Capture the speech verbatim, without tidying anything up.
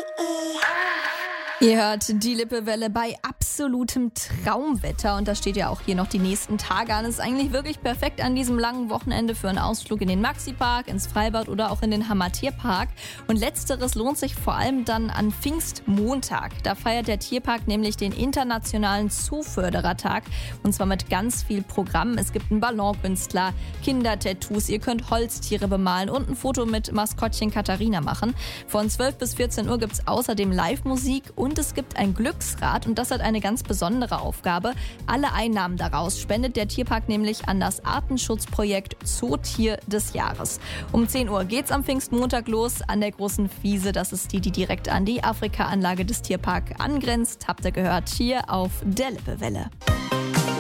Ihr hört die Lippewelle bei absolutem Traumwetter und das steht ja auch hier noch die nächsten Tage an. Es ist eigentlich wirklich perfekt an diesem langen Wochenende für einen Ausflug in den Maxi-Park, ins Freibad oder auch in den Hammer-Tierpark. Und letzteres lohnt sich vor allem dann an Pfingstmontag. Da feiert der Tierpark nämlich den internationalen Zooförderertag und zwar mit ganz viel Programm. Es gibt einen Ballonkünstler, Kindertattoos, ihr könnt Holztiere bemalen und ein Foto mit Maskottchen Katharina machen. Von zwölf bis vierzehn Uhr gibt es außerdem Live-Musik und Und es gibt ein Glücksrad und das hat eine ganz besondere Aufgabe. Alle Einnahmen daraus spendet der Tierpark nämlich an das Artenschutzprojekt Zootier des Jahres. Um zehn Uhr geht's am Pfingstmontag los an der Großen Wiese. Das ist die, die direkt an die Afrika-Anlage des Tierparks angrenzt. Habt ihr gehört hier auf der Lippewelle.